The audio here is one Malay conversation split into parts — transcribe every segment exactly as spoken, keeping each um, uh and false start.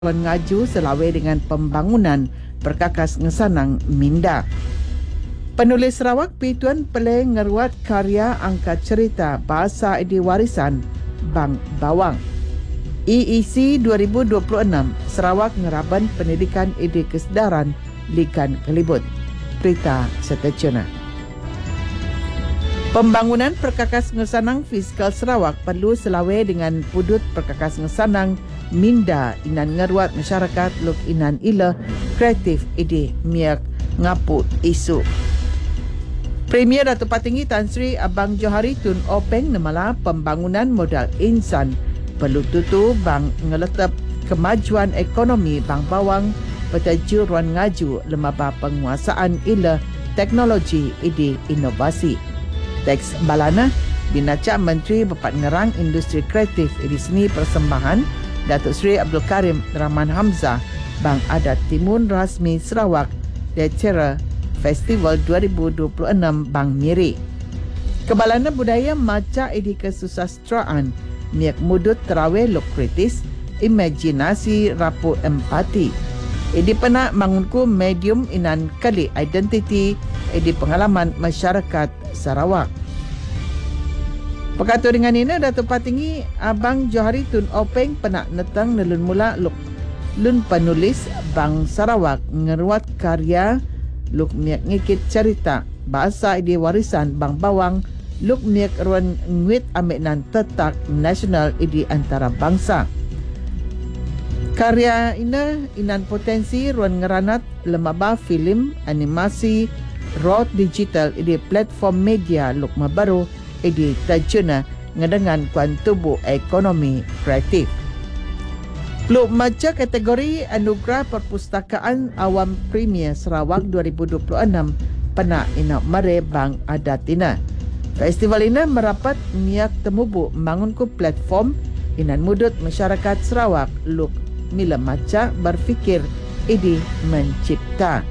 ngaju selawe dengan pembangunan perkakas ngesanang minda. Penulis Sarawak P. Tuan Peleh ngeruat karya angkat cerita bahasa edi warisan Bang Bawang. E E C dua ribu dua puluh enam Sarawak ngeraban pendidikan edi kesedaran likan kelibut. Berita seterusnya. Pembangunan perkakas ngesanang fiskal Sarawak perlu selawe dengan pudut perkakas ngesanang minda inan ngeruat masyarakat luk inan ila kreatif ide miak ngapu isu. Premier Datuk Patinggi Tan Sri Abang Johari Tun Openg nemala pembangunan modal insan perlu tutu bang ngeletap kemajuan ekonomi Bang Bawang petaju ruan ngaju lemaba penguasaan ila teknologi ide inovasi. Teks balana Binaca Menteri Bapak Ngerang Industri Kreatif edi seni persembahan Datuk Seri Abdul Karim Rahman Hamzah Bang Adat Timun Rasmi Sarawak Dechera Festival dua ribu dua puluh enam Bang Miri. Kebalana budaya maca edi kesusastraan miak mudut terawih luk kritis imajinasi rapu empati. Edi penak mangunku medium inan kali identiti edi pengalaman masyarakat Sarawak. Perkatu dengan ini Datuk Patinggi Abang Johari Tun Openg penak netang nelun mula luk lun penulis Bang Sarawak ngeruat karya luk miak ngikit cerita bahasa ide warisan Bang Bawang luk miak ruan nguit amiknan tetak nasional ide antara bangsa. Karya ina inan potensi ruan ngeranat lemaba filem animasi raw digital ide platform media luk mabaru edi tajuna ngedengan kuan tubuh ekonomi kreatif. Luk maca kategori Anugerah Perpustakaan Awam Premier Sarawak dua ribu dua puluh enam pena ina mare Bang Adatina. Festival ini merapat miak temubu membangunku platform inan mudut masyarakat Sarawak luk mila maca berfikir edi mencipta.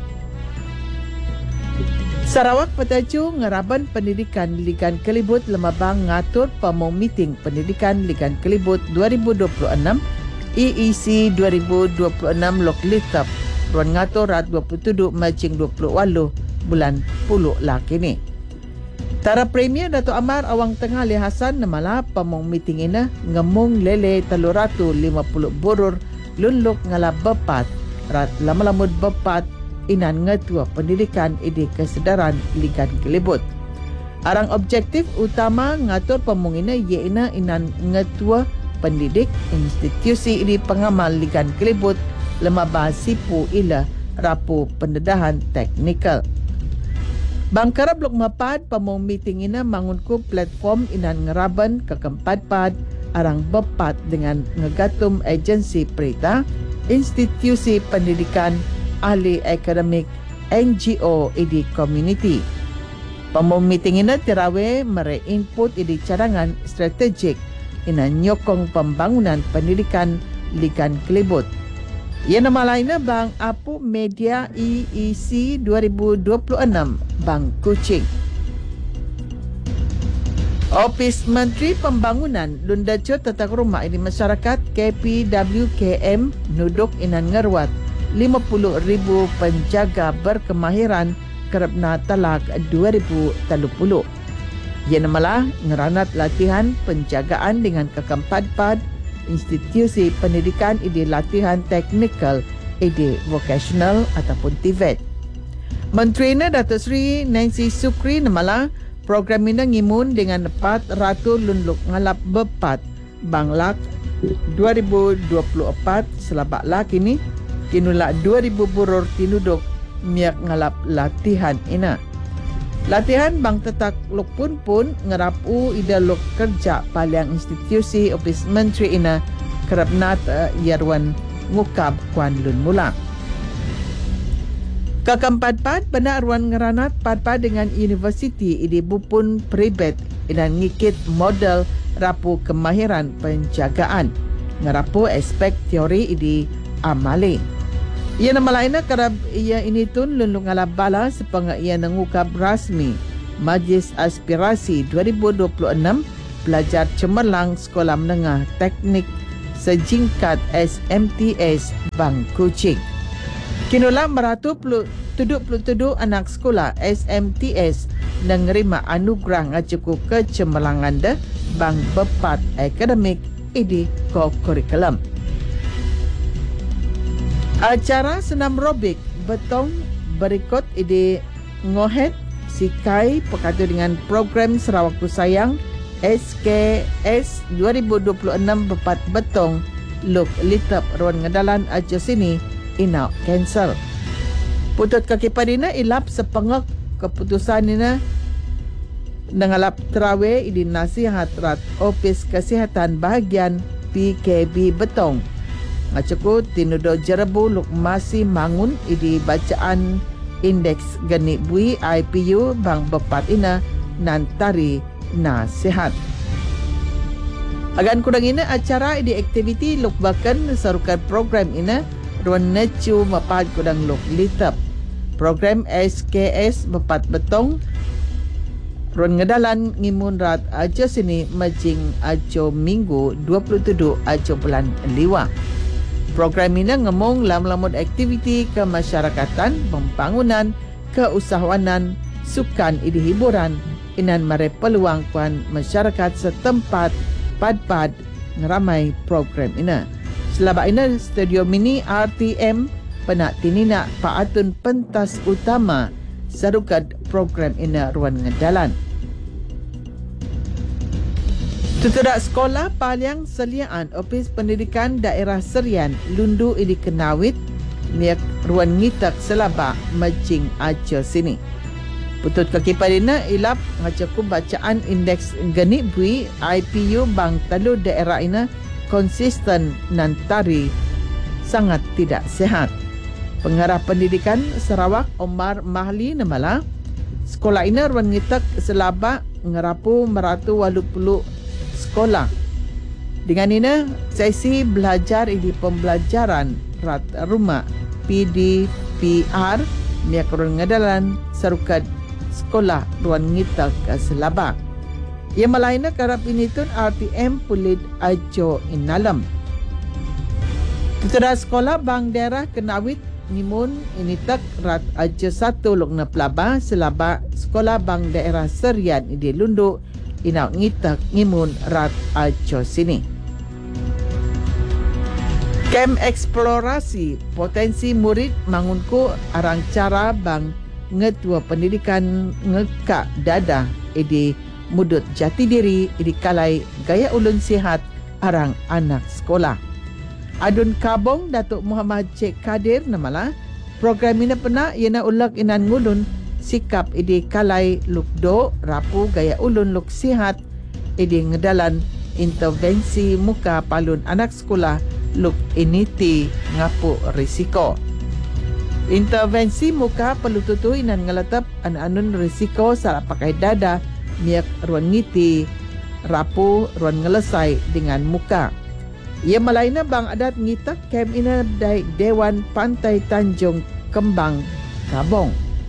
Sarawak petaju ngeraban pendidikan likan kelibut lemabang ngatur pemong meeting pendidikan likan kelibut dua ribu dua puluh enam E E C dua ribu dua puluh enam lok litap ruan ngatur rat dua puluh tujuh macing dua puluh waluh bulan puluh lah kini. Tara Premier Datuk Amar Awang Tengah Ali Hasan nemala pemong meeting ini ngemung lele telur ratu lima puluh boror lunluk ngalap bepat rat lama-lamud bepat inan ngetua pendidikan ide kesedaran likan kelibut. Arang objektif utama ngatur pemungina iaitu inan ngetua pendidik institusi ide pengamal likan kelibut lemaba sipu ila rapu pendedahan teknikal. Bangkara Blok Mapad pemung meeting ina mangunku platform inan ngeraban kekempad-pad arang bepat dengan ngegatum agensi perita, institusi pendidikan, ahli akademik, N G O edi community. Pemung meeting ini tirawe mere input edi cadangan strategik ina nyokong pembangunan pendidikan likan kelibut. Ia nama lainnya Bang Apu Media E E C dua ribu dua puluh enam Bang Kuching. Ofis Menteri Pembangunan Lundajo Tata Rumah edi masyarakat K P W K M nuduk inan ngeruat lima puluh ribu penjaga berkemahiran kerana talak dua ribu tiga puluh. Ia namalah ngeranat latihan penjagaan dengan kekempad-pad institusi pendidikan ide latihan teknikal ide vocational ataupun T V E T. Menteri Datuk Seri Nancy Sukri namalah program ini ngimun dengan empat ratus lunluk ngalap bepat banglak dua ribu dua puluh empat selabak lak ini kinulak dua ribu burur tinuduk miak ngalap latihan ina. Latihan bang tetak luk pun pun ngerapu ida luk kerja paliang institusi ofis menteri ina kerap nata yarwan ngukab kuan lun mula. Keempat-pat benar ruan ngeranat pad-pad dengan universiti ide bupun peribet ina ngikit model rapu kemahiran penjagaan ngerapu aspek teori ide amali. Ia nama lainnya kerap ia ini tun lulung ala bala sepengak ia nangukab rasmi Majlis Aspirasi dua ribu dua puluh enam pelajar cemerlang Sekolah Menengah Teknik sejingkat S M T S Bang Kuching. Kinula meratu tuduk-tuduk anak sekolah S M T S menerima anugerah ngacuku kecemerlangan dah bang bepat akademik idi ko kurikulum. Acara senam robik betong berikut idi ngohet sikai berkaitan dengan program Sarawakku Sayang S K S dua ribu dua puluh enam bepat betong luk litap ruan ngedalan aja sini ina cancel. Putut kaki padina ilap sepengak keputusan ina nengalap terawih idi nasihat rat Opis Kesihatan Bahagian P K B Betong. Ngacuku tinudo jerebu luk masih mangun idi bacaan indeks geni bui I P U bang bepat ina nantari nasihat. Agan kurang ina acara idi aktiviti luk bahkan sarukan program ina ruan necu mapat kudang luk litap. Program S K S bepat betong ruan ngedalan ngimun rat aja sini majing ajo minggu dua puluh tujuh ajo bulan liwa. Program ini ngemong lam-lamut aktiviti kemasyarakatan, pembangunan, keusahawanan, sukan idi hiburan inan mare peluang kuan masyarakat setempat pad-pad ngeramai program ini. Selaba ini studio mini R T M penak tinina paatun pentas utama sarukat program ini ruan ngedalan. Tutudak sekolah Paliang Seliaan Opis Pendidikan Daerah Serian Lundu idi Kenawit miak ruan ngitak selaba majing aja sini. Putut kaki padina ilap ngacaku bacaan indeks geni bui I P U bang talu daerah ina konsisten nantari sangat tidak sehat. Pengarah Pendidikan Sarawak Omar Mahli namala sekolah ina ruan ngitak selaba ngerapu meratu walu puluh sekolah. Dengan ini sesi belajar ini pembelajaran rat rumah P D P R miak ruan ngadalan sarukat sekolah ruan ngitak selaba. Ia malaina karap ini tun R T M pulit ajo inalam. Tutera sekolah bang daerah Kenawit nimun ini tak rat aja satu luk na pelaba selaba sekolah bang daerah Serian di Lundu inaw ngitak ngimun rat ajo sini. Kem eksplorasi potensi murid mangunku arang cara bang ngetua pendidikan ngekak dada idi mudut jati diri idi kalai gaya ulun sihat arang anak sekolah. Adun Kabong Datuk Muhammad Cik Kadir namala program ini pernah iana ulak inan ngulun sikap idi kalai lukdo rapu gaya ulun luk sihat idi ngedalan intervensi muka palun anak sekolah luk initi ngapu risiko. Intervensi muka perlu tutu inan ngeletap an-anun risiko salah pakai dada miak ruan ngiti rapu ruan ngelesai dengan muka. Ia malaina bang adat ngitak kem ina dai Dewan Pantai Tanjung Kembang Kabong.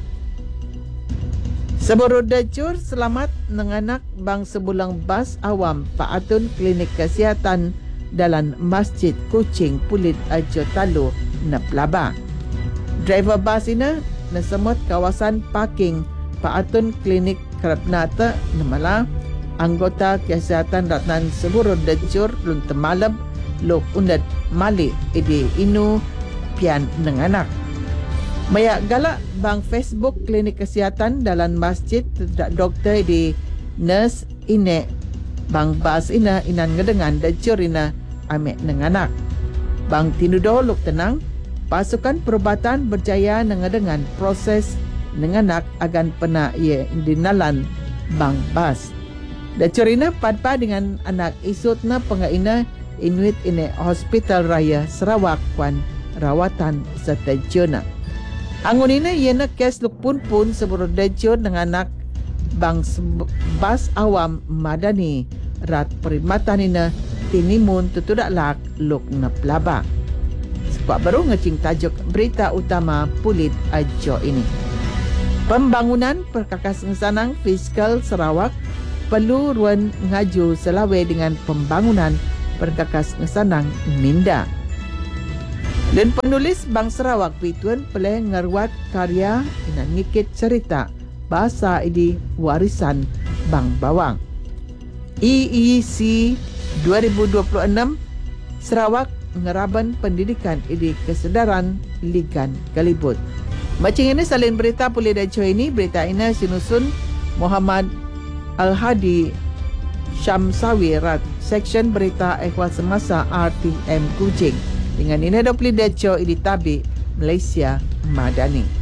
Seburu dacur selamat nenganak bang sebulang bas awam paatun klinik kesihatan dalam Masjid Kuching Pulit Ajo Talu Naplaba. Driver bas ina nasemut kawasan parking paatun klinik Kerapnata namala anggota kesihatan Ratnan Seburu dacur lun temalab lok undat malik idi inu pian nenganak. Mayak galak bang Facebook klinik kesihatan dalam masjid tidak doktor di nurse ine bang bas ina inan ngedengan dacur ina amek nenganak. Bang tinudo lok tenang pasukan perubatan berjaya ngedengan proses nenganak agan pena ia dinalan bang bas. Dacur ina padpa dengan anak isutna pengaina Inuit ini Hospital Raya Sarawak kuan rawatan serta jona. Angun ini iana kes luk pun pun seburu dajur dengan anak bang bas awam madani rat perkhidmatan ina tinimun tutudak lak luk naplaba. Sekuat baru ngecing tajuk berita utama Pulit Ajo ini. Pembangunan Perkakas Ngesanang Fiskal Sarawak perlu ruan ngaju selawe dengan pembangunan perkakas ngesanang minda. Dan penulis Bang Sarawak Pituan pelai ngeruat karya ina ngikit cerita bahasa idi warisan Bang Bawang. E E C dua ribu dua puluh enam Sarawak ngeraban pendidikan idi kesedaran ligan Kelibut. Macam ini salin berita pulih dan cuy ini. Berita ini sinusun Muhammad Al-Hadi Syamsawi Rat, Seksyen Berita Ehwal Semasa R T M Kuching. Dengan ini ada pulih dan cuy ini Tabik Malaysia Madani.